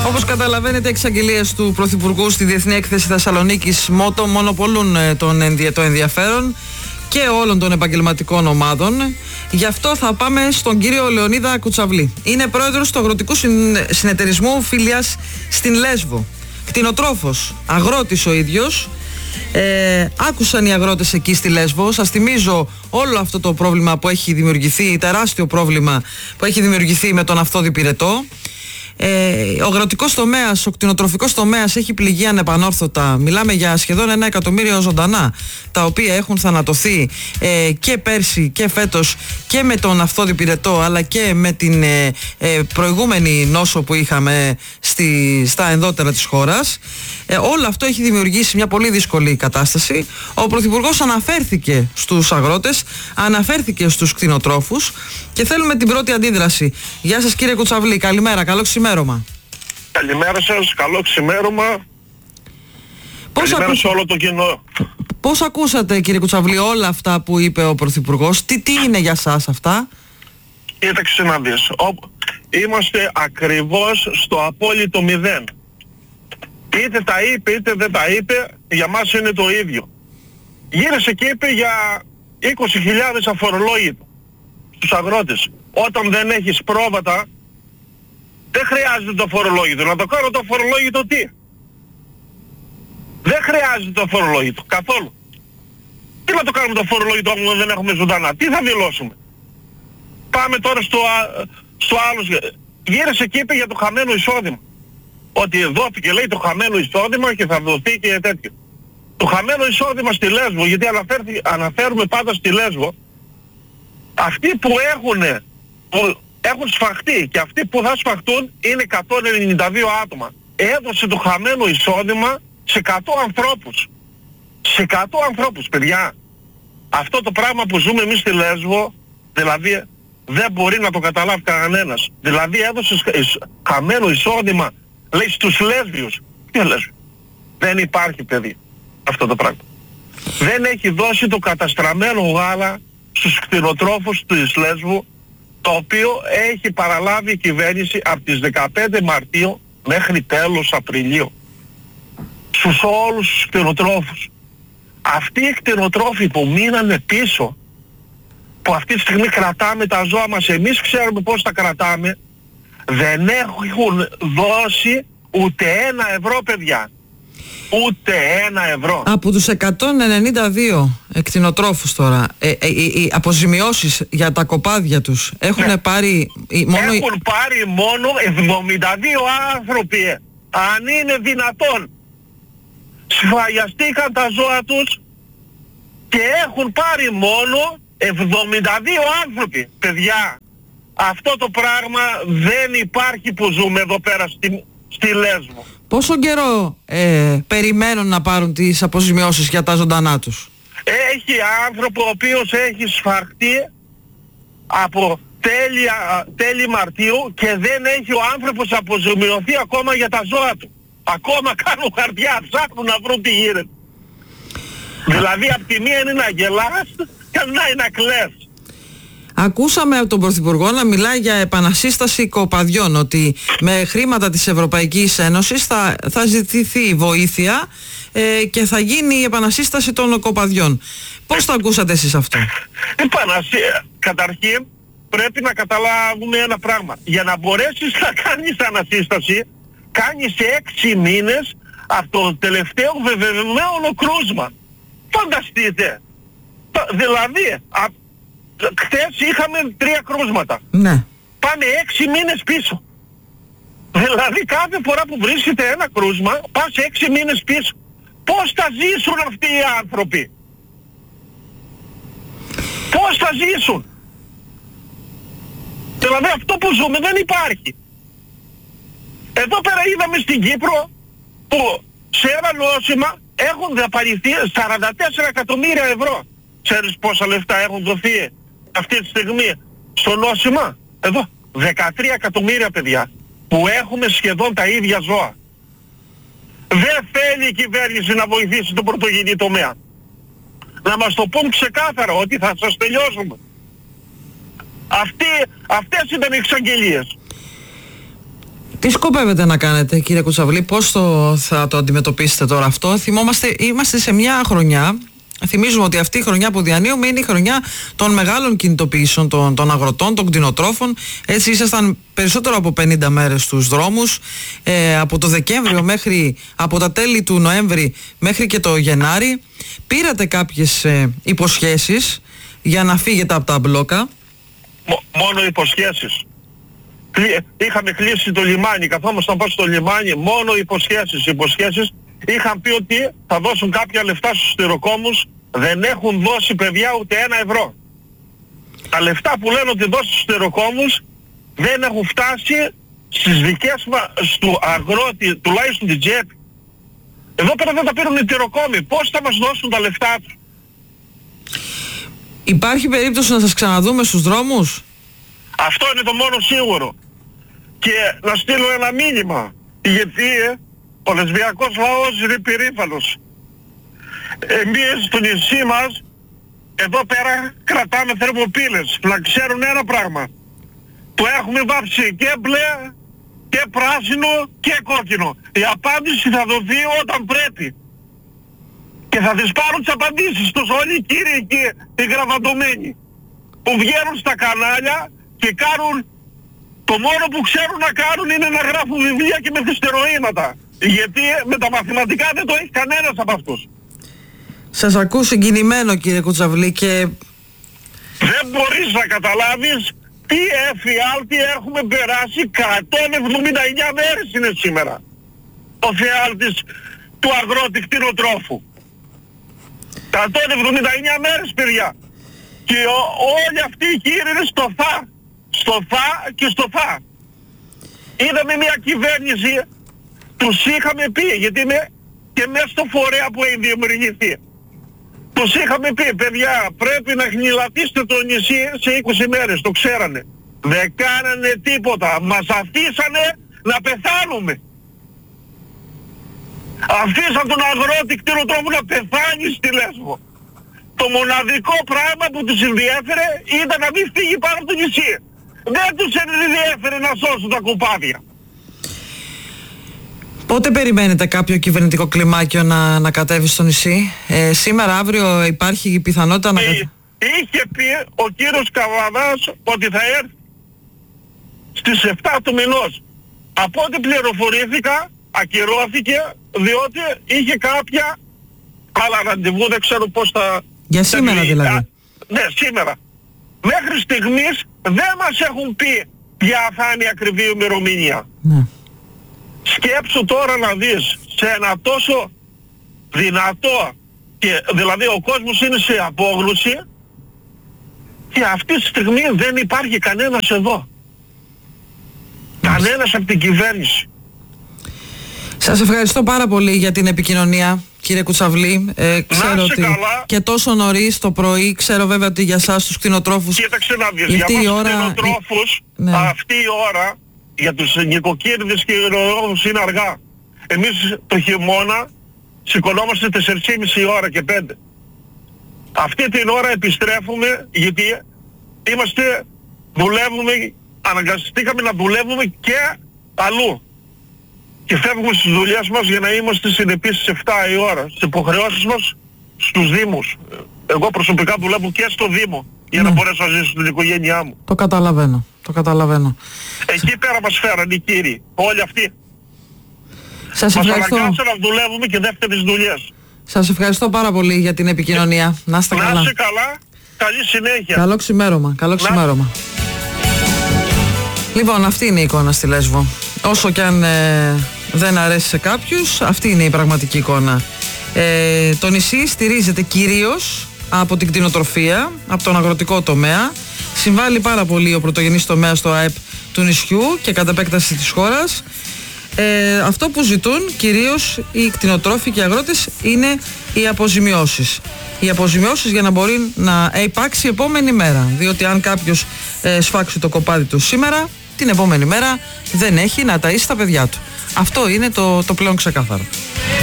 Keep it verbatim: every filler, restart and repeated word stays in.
Όπως καταλαβαίνετε, εξαγγελίες του Πρωθυπουργού στη Διεθνή Έκθεση Θεσσαλονίκης Μότο μονοπολούν τον ενδια... το ενδιαφέρον και όλων των επαγγελματικών ομάδων. Γι' αυτό θα πάμε στον κύριο Λεωνίδα Κουτσαβλή. Είναι πρόεδρος του Αγροτικού Συνεταιρισμού Φίλιας στην Λέσβο. Κτηνοτρόφος, αγρότης ο ίδιος. Ε, άκουσαν οι αγρότες εκεί στη Λέσβο. Σας θυμίζω όλο αυτό το πρόβλημα που έχει δημιουργηθεί, τεράστιο πρόβλημα που έχει δημιουργηθεί με τον αυτόδη πυρετό. Ε, ο αγροτικός τομέας, ο κτηνοτροφικός τομέας έχει πληγεί ανεπανόρθωτα. Μιλάμε για σχεδόν ένα εκατομμύριο ζωντανά, τα οποία έχουν θανατωθεί ε, και πέρσι και φέτος και με τον αυτόδη πυρετό, αλλά και με την ε, ε, προηγούμενη νόσο που είχαμε στη, στα ενδότερα της χώρας. Ε, όλο αυτό έχει δημιουργήσει μια πολύ δύσκολη κατάσταση. Ο Πρωθυπουργός αναφέρθηκε στους αγρότες, αναφέρθηκε στους κτηνοτρόφους και θέλουμε την πρώτη αντίδραση. Γεια σας κύριε Κουτσαβλή, καλημέρα, καλό ξημέρωμα. Καλημέρα σας, καλό ξημέρωμα. Πώς Καλημέρα ακού... σε όλο το κοινό. Πώς ακούσατε κύριε Κουτσαβλή όλα αυτά που είπε ο Πρωθυπουργός, τι, τι είναι για σας αυτά? Κοίταξε να δεις, Ο... είμαστε ακριβώς στο απόλυτο μηδέν. Είτε τα είπε είτε δεν τα είπε, για μας είναι το ίδιο. Γύρισε και είπε για είκοσι χιλιάδες αφορολόγητο στους αγρότες. Όταν δεν έχεις πρόβατα, δεν χρειάζεται το αφορολόγητο. Να το κάνω το αφορολόγητο τι? Δεν χρειάζεται το αφορολόγητο καθόλου. Τι να το κάνουμε το αφορολόγητο όταν δεν έχουμε ζωντανά? Τι θα δηλώσουμε? Πάμε τώρα στο, στο άλλο. Γύρισε και είπε για το χαμένο εισόδημα. Ότι δόθηκε, λέει, το χαμένο εισόδημα και θα δοθεί και τέτοιο. Το χαμένο εισόδημα στη Λέσβο, γιατί αναφέρουμε πάντα στη Λέσβο, αυτοί που έχουν, που έχουν σφαχτεί και αυτοί που θα σφαχτούν είναι εκατόν ενενήντα δύο άτομα. Έδωσε το χαμένο εισόδημα σε εκατό ανθρώπους. Σε εκατό ανθρώπους, παιδιά. Αυτό το πράγμα που ζούμε εμείς στη Λέσβο, δηλαδή δεν μπορεί να το καταλάβει κανένας. Δηλαδή έδωσε χαμένο εισόδημα, λέει, στους Λέσβιους. Τι Λέσβιο? Δεν υπάρχει, παιδί, αυτό το πράγμα. Δεν έχει δώσει το καταστραμμένο γάλα στους κτηνοτρόφους της Λέσβου, το οποίο έχει παραλάβει η κυβέρνηση από τις δεκαπέντε Μαρτίου μέχρι τέλος Απριλίου. Στους όλους τους κτηνοτρόφους. Αυτοί οι κτηνοτρόφοι που μείνανε πίσω, που αυτή τη στιγμή κρατάμε τα ζώα μας, εμείς ξέρουμε πώς τα κρατάμε, δεν έχουν δώσει ούτε ένα ευρώ, παιδιά. Ούτε ένα ευρώ. Από τους εκατόν ενενήντα δύο κτηνοτρόφους τώρα, ε, ε, οι αποζημιώσεις για τα κοπάδια τους έχουν ναι. πάρει μόνο... Έχουν πάρει μόνο εβδομήντα δύο άνθρωποι. Ε. Αν είναι δυνατόν. Σφαγιαστήκαν τα ζώα τους και έχουν πάρει μόνο εβδομήντα δύο άνθρωποι. Παιδιά, αυτό το πράγμα δεν υπάρχει που ζούμε εδώ πέρα στη, στη Λέσβο. Πόσο καιρό ε, περιμένουν να πάρουν τις αποζημιώσεις για τα ζωντανά τους? Έχει άνθρωπο ο οποίος έχει σφαχτεί από τέλη, τέλη Μαρτίου και δεν έχει ο άνθρωπος αποζημιωθεί ακόμα για τα ζώα του. Ακόμα κάνουν χαρτιά, ψάχνουν να βρουν τι γίνεται. Δηλαδή από τη μία είναι να γελάς και να είναι να κλαις. Ακούσαμε από τον Πρωθυπουργό να μιλάει για επανασύσταση κοπαδιών, ότι με χρήματα της Ευρωπαϊκής Ένωσης θα, θα ζητηθεί βοήθεια ε, και θα γίνει η επανασύσταση των κοπαδιών. Πώς το ακούσατε εσείς αυτό? Επανασύ... Καταρχήν πρέπει να καταλάβουμε ένα πράγμα. Για να μπορέσεις να κάνεις ανασύσταση, κάνεις έξι μήνες από το τελευταίο βεβαιωμένο κρούσμα. Φανταστείτε. Δηλαδή... Α... Χθες είχαμε τρία κρούσματα. Ναι. Πάμε έξι μήνες πίσω. Δηλαδή κάθε φορά που βρίσκεται ένα κρούσμα, πας έξι μήνες πίσω. Πώς θα ζήσουν αυτοί οι άνθρωποι? Πώς θα ζήσουν? Δηλαδή αυτό που ζούμε δεν υπάρχει. Εδώ πέρα είδαμε στην Κύπρο που σε ένα νόσημα έχουν δαπανηθεί σαράντα τέσσερα εκατομμύρια ευρώ. Ξέρεις πόσα λεφτά έχουν δοθεί αυτή τη στιγμή στο νόσημα? Εδώ δεκατρία εκατομμύρια, παιδιά, που έχουμε σχεδόν τα ίδια ζώα. Δεν θέλει η κυβέρνηση να βοηθήσει τον πρωτογενή τομέα. Να μας το πούν ξεκάθαρα ότι θα σας τελειώσουμε. Αυτοί, αυτές ήταν οι εξαγγελίες. Τι σκοπεύετε να κάνετε, κύριε Κουτσαβλή, πώς το, θα το αντιμετωπίσετε τώρα αυτό? Θυμόμαστε, είμαστε σε μια χρονιά, θυμίζουμε ότι αυτή η χρονιά που διανύουμε είναι η χρονιά των μεγάλων κινητοποιήσεων των, των αγροτών, των κτηνοτρόφων. Έτσι ήσασταν περισσότερο από πενήντα μέρες στους δρόμους, ε, από το Δεκέμβριο μέχρι, από τα τέλη του Νοέμβρη μέχρι και το Γενάρη. Πήρατε κάποιες ε, υποσχέσεις για να φύγετε από τα μπλόκα? Μ- μόνο υποσχέσεις. Είχαμε κλείσει το λιμάνι, καθόμασταν πάνω στο λιμάνι, μόνο υποσχέσεις, υποσχέσεις. Είχαν πει ότι θα δώσουν κάποια λεφτά στους σιδηροκόμους, δεν έχουν δώσει, παιδιά, ούτε ένα ευρώ. Τα λεφτά που λένε ότι δώσουν στους σιδηροκόμους δεν έχουν φτάσει στις δικές μας, του αγρότη, τουλάχιστον την τσέπη. Εδώ πέρα δεν τα πήρουν οι σιδηροκόμοι, πώς θα μας δώσουν τα λεφτά τους? Υπάρχει περίπτωση να σας ξαναδούμε στους δρόμους? Αυτό είναι το μόνο σίγουρο. Και να στείλω ένα μήνυμα, γιατί ε, ο λεσβιακός λαός είναι περήφανος. Εμείς στο νησί μας, εδώ πέρα κρατάμε θερμοπύλες. Να ξέρουν ένα πράγμα. Το έχουμε βάψει και μπλε, και πράσινο και κόκκινο. Η απάντηση θα δοθεί όταν πρέπει. Και θα τις πάρουν τις απαντήσεις τους όλοι οι κύριοι εκεί, οι γραβατωμένοι, που βγαίνουν στα κανάλια και κάνουν, το μόνο που ξέρουν να κάνουν είναι να γράφουν βιβλία και μεθυστεροήματα. Γιατί με τα μαθηματικά δεν το έχει κανένας από αυτούς. Σας ακούω συγκινημένο, κύριε Κουτσαβλή, και δεν μπορείς να καταλάβεις τι εφιάλτη έχουμε περάσει. εκατόν εβδομήντα εννιά μέρες είναι σήμερα ο φιάλτης του αγρότη κτηνοτρόφου. εκατόν εβδομήντα εννιά μέρες, παιδιά. Και ο, όλοι αυτοί οι κύριοι είναι στο φα. Στο φα και στο φα. Είδαμε μια κυβέρνηση, τους είχαμε πει, γιατί είμαι και μέσα στο φορέα που έχει δημιουργηθεί. Τους είχαμε πει, παιδιά, πρέπει να χνηλατήσετε το νησί σε είκοσι μέρες, το ξέρανε. Δεν κάνανε τίποτα, μας αφήσανε να πεθάνουμε. Αφήσαν τον αγρότη κτηνοτρόφο να πεθάνει στη Λέσβο. Το μοναδικό πράγμα που τους ενδιέφερε ήταν να μην φύγει πάνω από το νησί. Δεν τους ενδιέφερε να σώσουν τα κουπάδια. Πότε περιμένετε κάποιο κυβερνητικό κλιμάκιο να, να κατέβει στο νησί? Ε, σήμερα, αύριο υπάρχει η πιθανότητα να... Εί, είχε πει ο κύριος Καβαδάς ότι θα έρθει στις επτά του μηνός. Από ό,τι πληροφορήθηκα, ακυρώθηκε, διότι είχε κάποια άλλα ραντεβού, δεν ξέρω πώς θα... Για σήμερα δηλαδή? Α, ναι, σήμερα. Μέχρι στιγμής δεν μας έχουν πει ποια θα είναι η ακριβή ημερομηνία. Ναι. Σκέψου τώρα να δεις, σε ένα τόσο δυνατό, και δηλαδή ο κόσμος είναι σε απόγνωση, και αυτή τη στιγμή δεν υπάρχει κανένας εδώ. Κανένας από την κυβέρνηση. Σας ευχαριστώ πάρα πολύ για την επικοινωνία, κύριε Κουτσαβλή. Ε, ξέρω ότι καλά. Και τόσο νωρίς το πρωί, ξέρω βέβαια ότι για εσάς τους κτηνοτρόφους... Κοίταξε να δεις, για μας ώρα... τους κτηνοτρόφους, ναι. αυτή η ώρα για τους νοικοκύριδες και κτηνοτρόφους είναι αργά. Εμείς το χειμώνα σηκωνόμαστε τέσσερις και μισή ώρα και πέντε. Αυτή την ώρα επιστρέφουμε, γιατί είμαστε, δουλεύουμε, αναγκαστήκαμε να δουλεύουμε και αλλού. Και φεύγουμε στις δουλειές μας για να είμαστε συνεπείς στις επτά η ώρα, στις υποχρεώσεις μας στους Δήμους. Εγώ προσωπικά δουλεύω και στο Δήμο για ναι. να μπορέσω να ζήσω στην οικογένειά μου. Το καταλαβαίνω, το καταλαβαίνω. Εκεί πέρα μας φέραν οι κύριοι, όλοι αυτοί. Σας μας ευχαριστώ. αναγκάσαν να δουλεύουμε και δεύτερες δουλειές. Σας ευχαριστώ πάρα πολύ για την επικοινωνία. Να είστε καλά. Να είστε καλά, καλή συνέχεια. Καλό ξημέρωμα, καλό ξημέρωμα. Λοιπόν, αυτή είναι η εικόνα στη Λέσβο. Όσο κι αν ε, δεν αρέσει σε κάποιους, αυτή είναι η πραγματική εικόνα. Ε, το νησί στηρίζεται κυρίως από την κτηνοτροφία, από τον αγροτικό τομέα. Συμβάλλει πάρα πολύ ο πρωτογενής τομέας στο ΑΕΠ του νησιού και κατ' επέκταση της χώρας. Ε, αυτό που ζητούν κυρίως οι κτηνοτρόφοι και οι αγρότες είναι οι αποζημιώσεις. Οι αποζημιώσεις για να μπορεί να υπάρξει η επόμενη μέρα. Διότι αν κάποιος ε, σφάξει το κοπάδι του σήμερα, την επόμενη μέρα δεν έχει να ταΐσει τα παιδιά του. Αυτό είναι το, το πλέον ξεκάθαρο.